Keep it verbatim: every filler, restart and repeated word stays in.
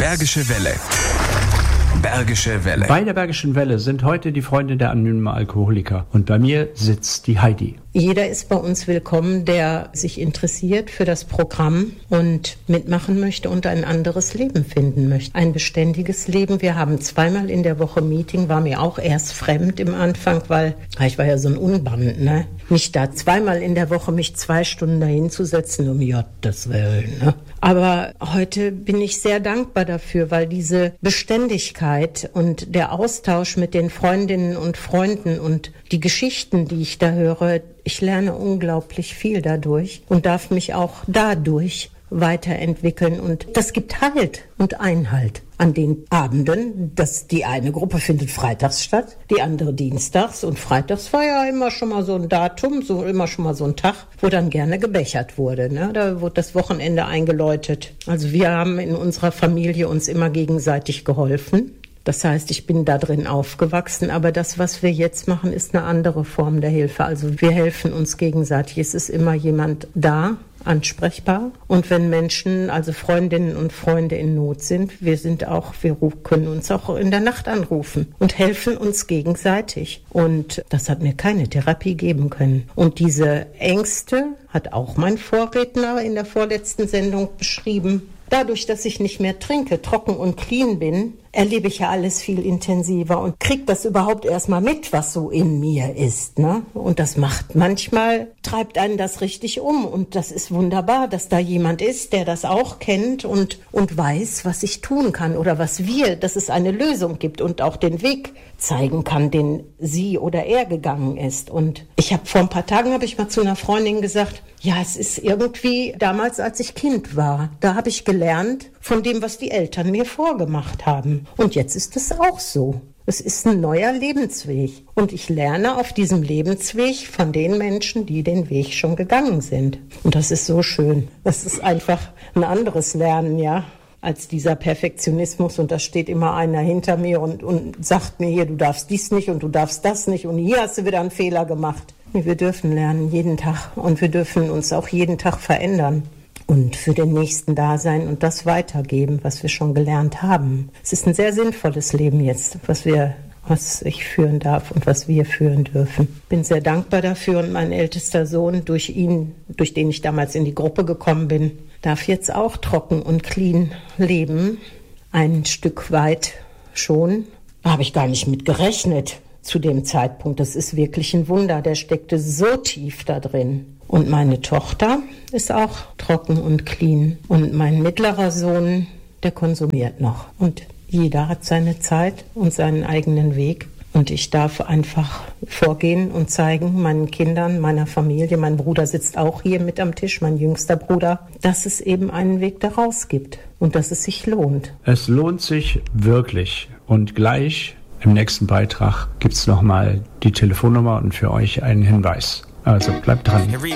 Bergische Welle. Bergische Welle. Bei der Bergischen Welle sind heute die Freunde der anonymen Alkoholiker. Und bei mir sitzt die Heidi. Jeder ist bei uns willkommen, der sich interessiert für das Programm und mitmachen möchte und ein anderes Leben finden möchte. Ein beständiges Leben. Wir haben zweimal in der Woche Meeting, war mir auch erst fremd im Anfang, weil ich war ja so ein Unband, ne? Mich da zweimal in der Woche, mich zwei Stunden dahin zu setzen, um Gottes Willen, ne? Aber heute bin ich sehr dankbar dafür, weil diese Beständigkeit und der Austausch mit den Freundinnen und Freunden und die Geschichten, die ich da höre, ich lerne unglaublich viel dadurch und darf mich auch dadurch weiterentwickeln. Und das gibt Halt und Einhalt an den Abenden. Das, die eine Gruppe findet freitags statt, die andere dienstags. Und freitags war ja immer schon mal so ein Datum, so immer schon mal so ein Tag, wo dann gerne gebechert wurde, ne? Da wurde das Wochenende eingeläutet. Also wir haben in unserer Familie uns immer gegenseitig geholfen. Das heißt, ich bin da drin aufgewachsen, aber das, was wir jetzt machen, ist eine andere Form der Hilfe. Also wir helfen uns gegenseitig. Es ist immer jemand da, ansprechbar. Und wenn Menschen, also Freundinnen und Freunde in Not sind, wir sind auch, wir können uns auch in der Nacht anrufen und helfen uns gegenseitig. Und das hat mir keine Therapie geben können. Und diese Ängste hat auch mein Vorredner in der vorletzten Sendung beschrieben. Dadurch, dass ich nicht mehr trinke, trocken und clean bin, erlebe ich ja alles viel intensiver und kriege das überhaupt erstmal mit, was so in mir ist, ne? Und das macht manchmal, treibt einen das richtig um. Und das ist wunderbar, dass da jemand ist, der das auch kennt und, und weiß, was ich tun kann oder was wir, dass es eine Lösung gibt und auch den Weg zeigen kann, den sie oder er gegangen ist. Und ich habe vor ein paar Tagen, habe ich mal zu einer Freundin gesagt, ja, es ist irgendwie damals, als ich Kind war, da habe ich gelernt von dem, was die Eltern mir vorgemacht haben. Und jetzt ist es auch so. Es ist ein neuer Lebensweg. Und ich lerne auf diesem Lebensweg von den Menschen, die den Weg schon gegangen sind. Und das ist so schön. Das ist einfach ein anderes Lernen, ja, als dieser Perfektionismus. Und da steht immer einer hinter mir und, und sagt mir hier, du darfst dies nicht und du darfst das nicht. Und hier hast du wieder einen Fehler gemacht. Wir dürfen lernen jeden Tag. Und wir dürfen uns auch jeden Tag verändern. Und für den Nächsten da sein und das weitergeben, was wir schon gelernt haben. Es ist ein sehr sinnvolles Leben jetzt, was wir, was ich führen darf und was wir führen dürfen. Bin sehr dankbar dafür und mein ältester Sohn, durch ihn, durch den ich damals in die Gruppe gekommen bin, darf jetzt auch trocken und clean leben. Ein Stück weit schon. Da habe ich gar nicht mit gerechnet zu dem Zeitpunkt. Das ist wirklich ein Wunder. Der steckte so tief da drin. Und meine Tochter ist auch trocken und clean. Und mein mittlerer Sohn, der konsumiert noch. Und jeder hat seine Zeit und seinen eigenen Weg. Und ich darf einfach vorgehen und zeigen meinen Kindern, meiner Familie, mein Bruder sitzt auch hier mit am Tisch, mein jüngster Bruder, dass es eben einen Weg daraus gibt und dass es sich lohnt. Es lohnt sich wirklich. Und gleich im nächsten Beitrag gibt es nochmal die Telefonnummer und für euch einen Hinweis. Also bleibt dran.